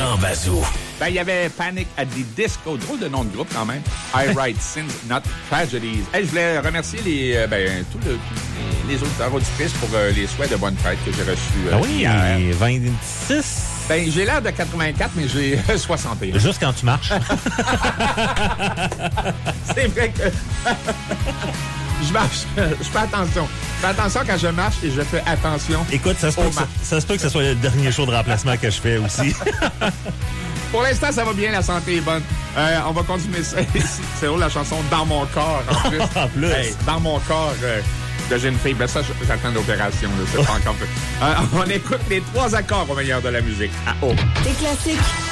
Jean Bazou. Ben, il y avait Panic at the Disco, drôle de nom de groupe quand même. I Write Sins, Not Tragedies. Hey, je voulais remercier tous les auditeurs auditrices pour les souhaits de bonne fête que j'ai reçus. Ah oui, hier. 26. Ben, j'ai l'air de 84, mais j'ai 61. Juste quand tu marches. C'est vrai que je marche, je fais attention. Je fais attention quand je marche et je fais attention. Écoute, ça se peut que ce soit le dernier show de remplacement que je fais aussi. Pour l'instant, ça va bien, la santé est bonne. On va continuer ça. C'est drôle, la chanson « Dans mon corps » en plus. En plus. Hey, dans mon corps de jeune fille. Ben ça, j'attends l'opération. C'est pas encore fait. On écoute les 3 accords au meilleur de la musique. À haut. Des classiques.